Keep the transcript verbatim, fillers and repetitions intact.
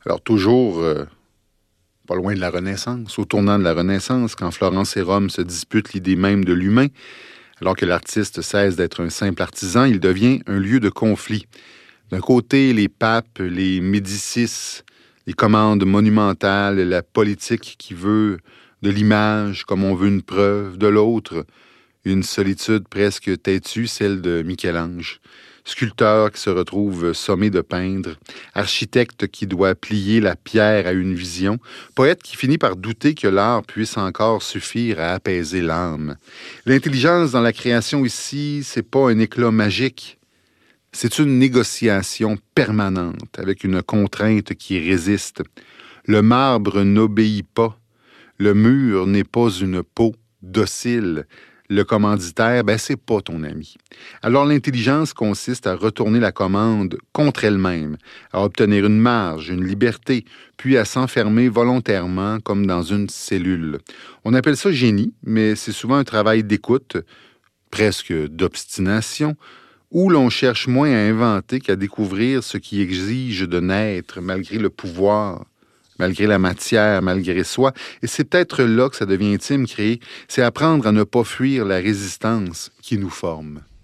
Alors, toujours euh, pas loin de la Renaissance, au tournant de la Renaissance, quand Florence et Rome se disputent l'idée même de l'humain, alors que l'artiste cesse d'être un simple artisan, il devient un lieu de conflit. D'un côté, les papes, les Médicis, les commandes monumentales, la politique qui veut de l'image comme on veut une preuve. De l'autre, une solitude presque têtue, celle de Michel-Ange. Sculpteur qui se retrouve sommé de peindre, architecte qui doit plier la pierre à une vision, poète qui finit par douter que l'art puisse encore suffire à apaiser l'âme. L'intelligence dans la création ici, c'est pas un éclat magique. C'est une négociation permanente avec une contrainte qui résiste. Le marbre n'obéit pas. Le mur n'est pas une peau docile. Le commanditaire, ben, c'est pas ton ami. Alors, l'intelligence consiste à retourner la commande contre elle-même, à obtenir une marge, une liberté, puis à s'enfermer volontairement comme dans une cellule. On appelle ça génie, mais c'est souvent un travail d'écoute, presque d'obstination, où l'on cherche moins à inventer qu'à découvrir ce qui exige de naître malgré le pouvoir, malgré la matière, malgré soi. Et c'est peut-être là que ça devient intime, créer. C'est apprendre à ne pas fuir la résistance qui nous forme.